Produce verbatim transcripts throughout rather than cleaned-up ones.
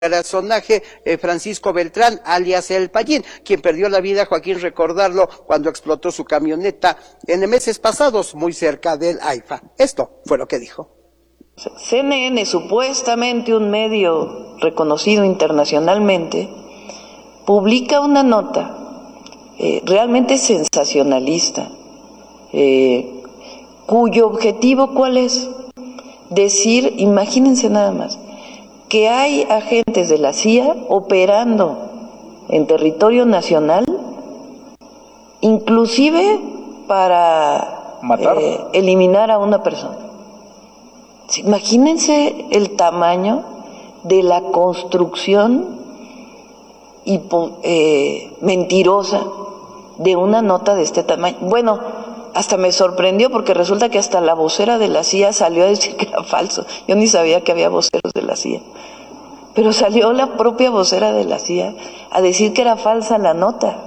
personaje eh, Francisco Beltrán, alias El Payín, quien perdió la vida, Joaquín, recordarlo, cuando explotó su camioneta en meses pasados muy cerca del AIFA. Esto fue lo que dijo. C N N, supuestamente un medio reconocido internacionalmente, publica una nota eh, realmente sensacionalista, eh, cuyo objetivo, ¿cuál es? Decir, imagínense nada más, que hay agentes de la C I A operando en territorio nacional, inclusive para matar, eh, eliminar a una persona. Imagínense el tamaño de la construcción hipo, eh, mentirosa de una nota de este tamaño. Bueno, hasta me sorprendió porque resulta que hasta la vocera de la C I A salió a decir que era falso. Yo ni sabía que había voceros de la C I A. Pero salió la propia vocera de la C I A a decir que era falsa la nota.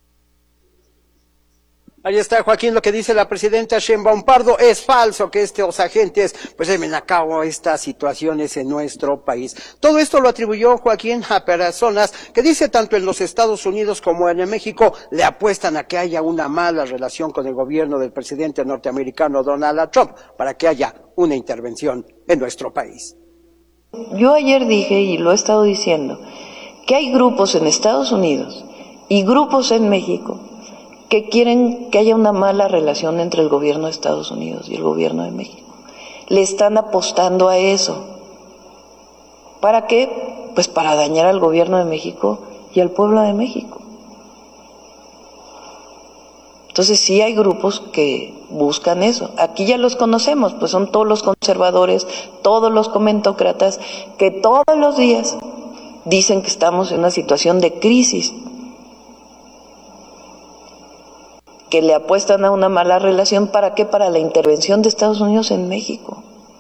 Ahí está, Joaquín, lo que dice la presidenta Sheinbaum Pardo. Es falso que estos agentes pues lleven a cabo estas situaciones en nuestro país. Todo esto lo atribuyó Joaquín a personas que dice tanto en los Estados Unidos como en México le apuestan a que haya una mala relación con el gobierno del presidente norteamericano Donald Trump para que haya una intervención en nuestro país. Yo ayer dije, y lo he estado diciendo, que hay grupos en Estados Unidos y grupos en México que quieren que haya una mala relación entre el gobierno de Estados Unidos y el gobierno de México. Le están apostando a eso. ¿Para qué? Pues para dañar al gobierno de México y al pueblo de México. Entonces sí hay grupos que buscan eso. Aquí ya los conocemos, pues son todos los conservadores, todos los comentócratas, que todos los días dicen que estamos en una situación de crisis, que le apuestan a una mala relación. ¿Para qué? Para la intervención de Estados Unidos en México.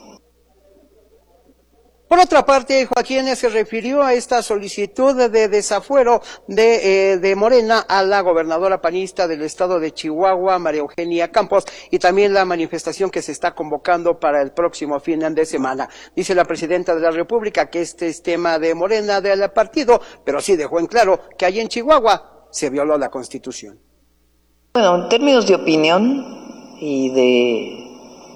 Por otra parte, Joaquín se refirió a esta solicitud de desafuero de, eh, de Morena a la gobernadora panista del estado de Chihuahua, María Eugenia Campos, y también la manifestación que se está convocando para el próximo fin de semana. Dice la presidenta de la República que este es tema de Morena, del partido, pero sí dejó en claro que allí en Chihuahua se violó la Constitución. Bueno, en términos de opinión y de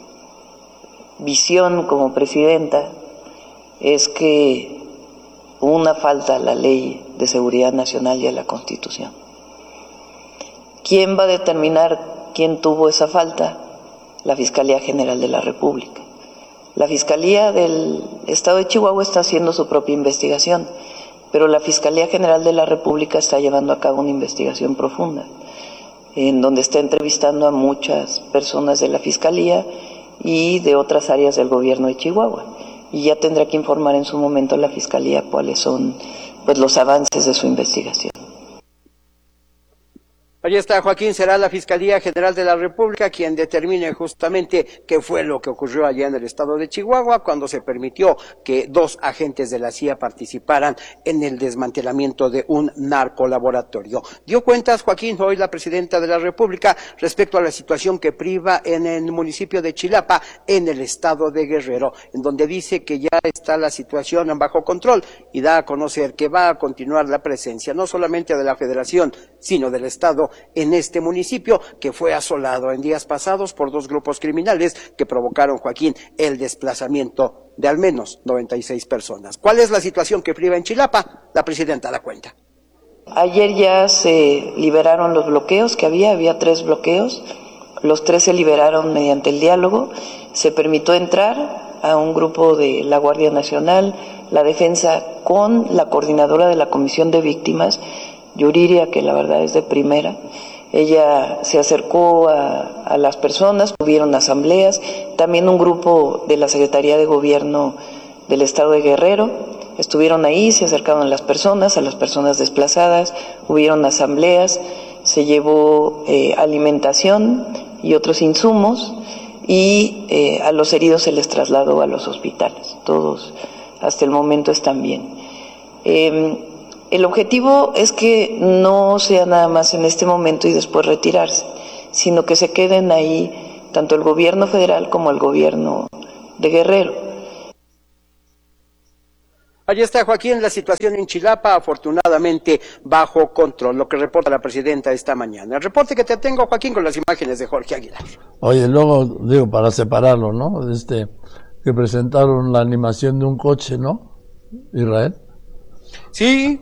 visión como presidenta, es que hubo una falta a la Ley de Seguridad Nacional y a la Constitución. ¿Quién va a determinar quién tuvo esa falta? La Fiscalía General de la República. La Fiscalía del Estado de Chihuahua está haciendo su propia investigación, pero la Fiscalía General de la República está llevando a cabo una investigación profunda, en donde está entrevistando a muchas personas de la Fiscalía y de otras áreas del gobierno de Chihuahua. Y ya tendrá que informar en su momento la Fiscalía cuáles son pues los avances de su investigación. Allí está, Joaquín, será la Fiscalía General de la República quien determine justamente qué fue lo que ocurrió allá en el estado de Chihuahua cuando se permitió que dos agentes de la C I A participaran en el desmantelamiento de un narcolaboratorio. Dio cuentas, Joaquín, hoy la presidenta de la República respecto a la situación que priva en el municipio de Chilapa, en el estado de Guerrero, en donde dice que ya está la situación bajo control y da a conocer que va a continuar la presencia no solamente de la Federación, sino del estado en este municipio que fue asolado en días pasados por dos grupos criminales que provocaron, Joaquín, el desplazamiento de al menos noventa y seis personas. ¿Cuál es la situación que priva en Chilapa? La presidenta da cuenta. Ayer ya se liberaron los bloqueos que había, había tres bloqueos, los tres se liberaron mediante el diálogo, se permitió entrar a un grupo de la Guardia Nacional, la Defensa, con la coordinadora de la Comisión de Víctimas, Yuriria, que la verdad es de primera. Ella se acercó a, a las personas, tuvieron asambleas, también un grupo de la Secretaría de Gobierno del Estado de Guerrero, estuvieron ahí, se acercaron a las personas, a las personas desplazadas, hubieron asambleas, se llevó eh, alimentación y otros insumos, y eh, a los heridos se les trasladó a los hospitales, todos hasta el momento están bien. Eh, El objetivo es que no sea nada más en este momento y después retirarse, sino que se queden ahí tanto el gobierno federal como el gobierno de Guerrero. Allí está, Joaquín, la situación en Chilapa, afortunadamente bajo control, lo que reporta la presidenta esta mañana. El reporte que te tengo, Joaquín, con las imágenes de Jorge Aguilar. Oye, luego, digo, para separarlo, ¿no? Este, que presentaron la animación de un coche, ¿no? Israel. Sí.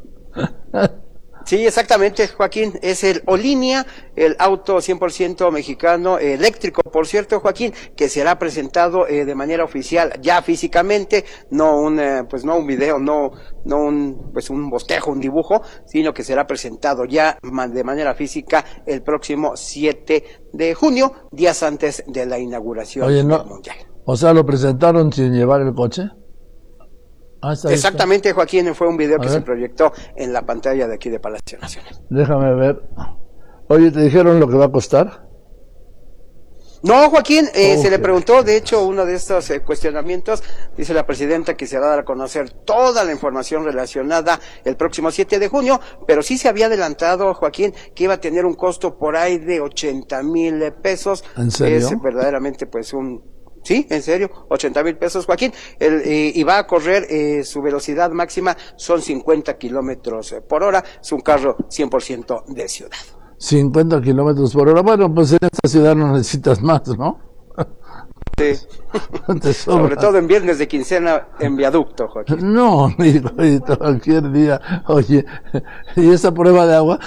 Sí, exactamente, Joaquín, es el Olinia, el auto cien por ciento mexicano, eh, eléctrico, por cierto, Joaquín, que será presentado eh, de manera oficial, ya físicamente, no un, eh, pues no un video, no, no un, pues un bosquejo, un dibujo, sino que será presentado ya de manera física el próximo siete de junio, días antes de la inauguración Oye, no, del Mundial. O sea, ¿lo presentaron sin llevar el coche? Ah, está Exactamente, está. Joaquín, fue un video a que ver. se proyectó en la pantalla de aquí de Palacio Nacional. Déjame ver. Oye, ¿te dijeron lo que va a costar? No, Joaquín, eh, oh, se le preguntó, de hecho, uno de estos eh, cuestionamientos, dice la presidenta que se va a dar a conocer toda la información relacionada el próximo siete de junio, pero sí se había adelantado, Joaquín, que iba a tener un costo por ahí de ochenta mil pesos. ¿En serio? Es verdaderamente, pues, un... Sí, en serio, ochenta mil pesos, Joaquín, el, eh, y va a correr, eh, su velocidad máxima son cincuenta kilómetros por hora, es un carro cien por ciento de ciudad. cincuenta kilómetros por hora, bueno, pues en esta ciudad no necesitas más, ¿no? Sí, sobre todo en viernes de quincena en viaducto, Joaquín. No, digo, cualquier día, oye, ¿y esa prueba de agua?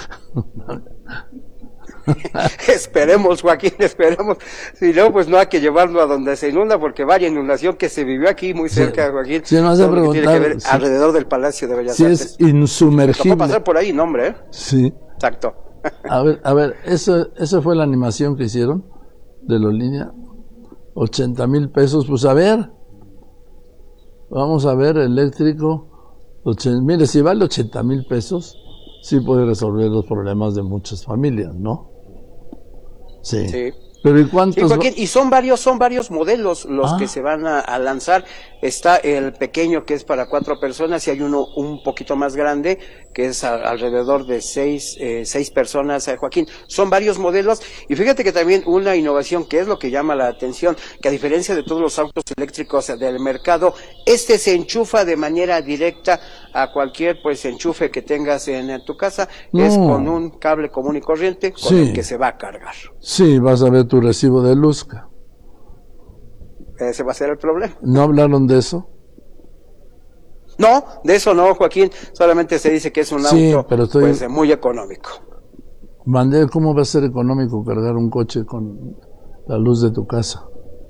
Esperemos, Joaquín, esperemos. Si no, pues no hay que llevarlo a donde se inunda, porque vaya inundación que se vivió aquí muy cerca, sí, Joaquín. Sí, no hace preguntar, tiene que ver sí. alrededor del Palacio de Bellas sí, Artes. Es insumergible. Me tocó pasar por ahí, no, hombre, ¿eh? Sí. Exacto. A ver, a ver, eso, eso fue la animación que hicieron de la línea. ochenta mil pesos, pues a ver. Vamos a ver, eléctrico. ochenta, mire, si vale ochenta mil pesos, sí puede resolver los problemas de muchas familias, ¿no? Sí. Sí. Pero ¿y cuántos? Sí, Joaquín, y son varios, son varios modelos los ah. que se van a, a lanzar. Está el pequeño, que es para cuatro personas, y hay uno un poquito más grande, que es a, alrededor de seis, eh, seis personas, eh, Joaquín. Son varios modelos, y fíjate que también una innovación, que es lo que llama la atención, que a diferencia de todos los autos eléctricos del mercado, este se enchufa de manera directa a cualquier, pues, enchufe que tengas en, en tu casa, no. Es con un cable común y corriente, con sí. el que se va a cargar. Sí, vas a ver tu recibo de luz. Ese va a ser el problema. ¿No hablaron de eso? No, de eso no, Joaquín. Solamente se dice que es un sí, auto pero estoy... pues, muy económico. Mandé, ¿cómo va a ser económico cargar un coche con la luz de tu casa?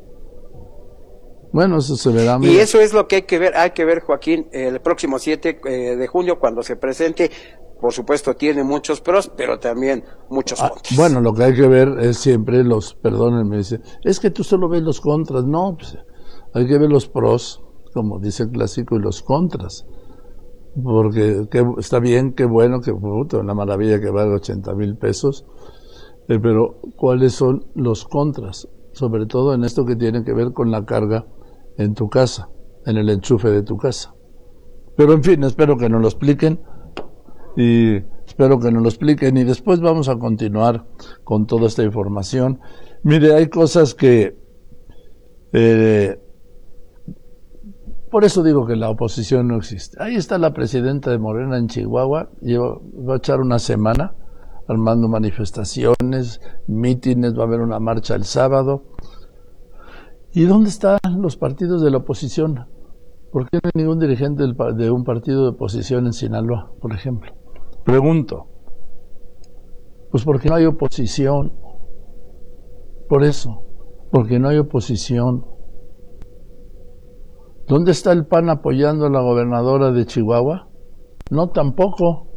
Bueno, eso se verá. Y eso es lo que hay que ver, hay que ver, Joaquín, el próximo siete de junio, cuando se presente. Por supuesto, tiene muchos pros, pero también muchos ah, contras. Bueno, lo que hay que ver es siempre los, perdónenme, dice, es que tú solo ves los contras. No, pues, hay que ver los pros, como dice el clásico, y los contras. Porque que, está bien, qué bueno, qué puto, una maravilla que vale ochenta mil pesos. Eh, pero, ¿cuáles son los contras? Sobre todo en esto que tiene que ver con la carga en tu casa, en el enchufe de tu casa. Pero, en fin, espero que nos lo expliquen. Y espero que nos lo expliquen y después vamos a continuar con toda esta información. Mire, hay cosas que... Eh, por eso digo que la oposición no existe. Ahí está la presidenta de Morena en Chihuahua, lleva, va a echar una semana armando manifestaciones, mítines, va a haber una marcha el sábado. ¿Y dónde están los partidos de la oposición? ¿Por qué no hay ningún dirigente del, de un partido de oposición en Sinaloa, por ejemplo? Pregunto, pues porque no hay oposición, por eso, porque no hay oposición. ¿Dónde está el P A N apoyando a la gobernadora de Chihuahua? No, tampoco,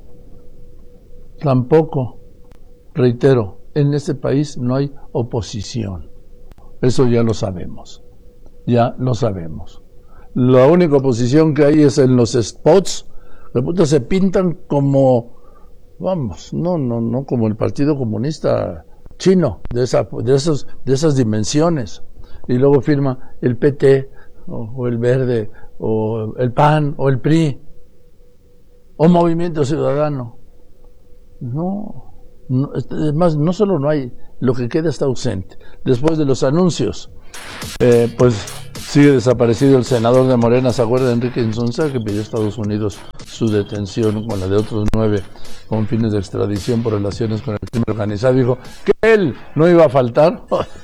tampoco, reitero, en este país no hay oposición, eso ya lo sabemos, ya lo sabemos. La única oposición que hay es en los spots. De puta se pintan como, vamos, no, no, no como el Partido Comunista Chino, de esa, de esos, de esas dimensiones. Y luego firma el P T, o, o el Verde, o el P A N, o el P R I, o Movimiento Ciudadano. No, no, es más, no solo no hay, lo que queda está ausente. Después de los anuncios Eh, pues sigue desaparecido el senador de Morena, ¿se acuerda? Enrique Insunza, que pidió a Estados Unidos su detención con la de otros nueve con fines de extradición por relaciones con el crimen organizado. Dijo que él no iba a faltar.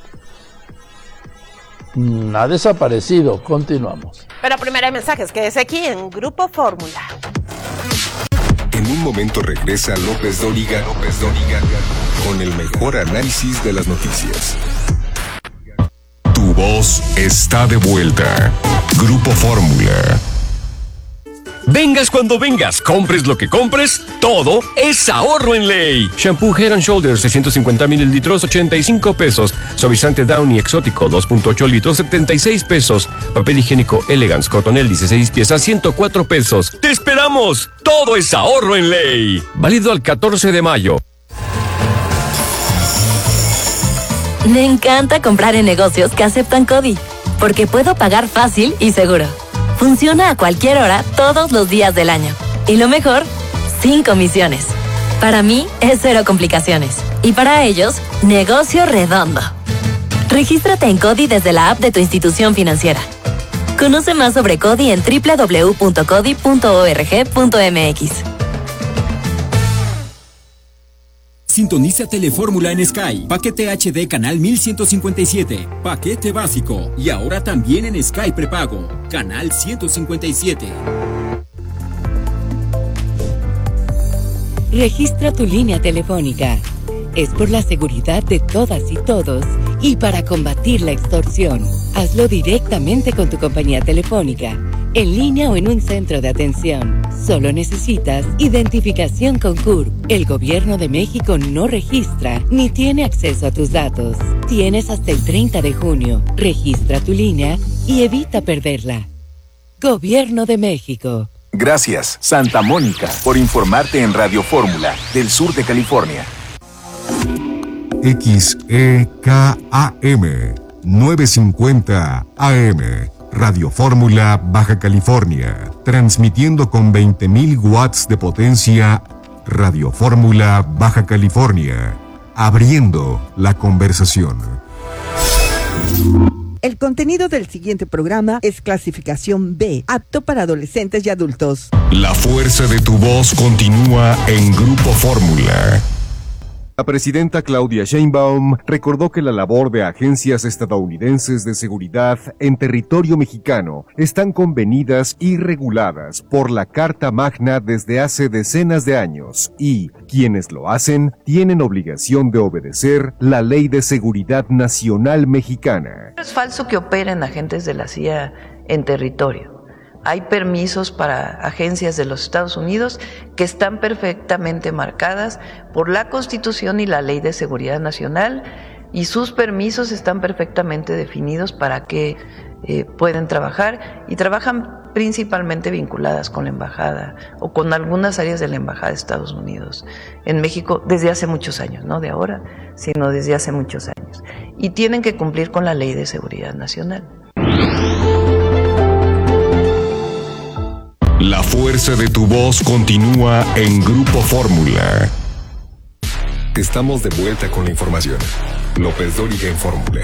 Ha desaparecido. Continuamos. Pero primero hay mensajes, que es aquí en Grupo Fórmula. En un momento regresa López Dóriga, López Dóriga, con el mejor análisis de las noticias. Tu voz está de vuelta. Grupo Fórmula. Vengas cuando vengas, compres lo que compres, todo es ahorro en ley. Shampoo Head and Shoulders seiscientos cincuenta mililitros, ochenta y cinco pesos. Suavizante Downy exótico dos punto ocho litros, setenta y seis pesos. Papel higiénico Elegance Cotonel dieciséis piezas, ciento cuatro pesos. ¡Te esperamos! Todo es ahorro en ley. Válido al catorce de mayo. Me encanta comprar en negocios que aceptan CODI, porque puedo pagar fácil y seguro. Funciona a cualquier hora, todos los días del año. Y lo mejor, sin comisiones. Para mí, es cero complicaciones. Y para ellos, negocio redondo. Regístrate en CODI desde la app de tu institución financiera. Conoce más sobre CODI en doble u doble u doble u punto codi punto org punto m x. Sintoniza Telefórmula en Sky. Paquete H D canal mil ciento cincuenta y siete. Paquete básico. Y ahora también en Sky prepago. Canal ciento cincuenta y siete. Registra tu línea telefónica. Es por la seguridad de todas y todos y para combatir la extorsión. Hazlo directamente con tu compañía telefónica, en línea o en un centro de atención. Solo necesitas identificación con C U R P. El Gobierno de México no registra ni tiene acceso a tus datos. Tienes hasta el treinta de junio. Registra tu línea y evita perderla. Gobierno de México. Gracias, Santa Mónica, por informarte en Radio Fórmula, del sur de California. X E K A M novecientos cincuenta A M Radio Fórmula, Baja California, transmitiendo con veinte mil watts de potencia. Radio Fórmula, Baja California, abriendo la conversación. El contenido del siguiente programa es clasificación B, apto para adolescentes y adultos. La fuerza de tu voz continúa en Grupo Fórmula. La presidenta Claudia Sheinbaum recordó que la labor de agencias estadounidenses de seguridad en territorio mexicano están convenidas y reguladas por la Carta Magna desde hace decenas de años y quienes lo hacen tienen obligación de obedecer la Ley de Seguridad Nacional Mexicana. Es falso que operen agentes de la C I A en territorio. Hay permisos para agencias de los Estados Unidos que están perfectamente marcadas por la Constitución y la Ley de Seguridad Nacional y sus permisos están perfectamente definidos para que eh, pueden trabajar y trabajan principalmente vinculadas con la embajada o con algunas áreas de la embajada de Estados Unidos en México desde hace muchos años, no de ahora, sino desde hace muchos años. Y tienen que cumplir con la Ley de Seguridad Nacional. La fuerza de tu voz continúa en Grupo Fórmula. Estamos de vuelta con la información. López Dóriga en Fórmula.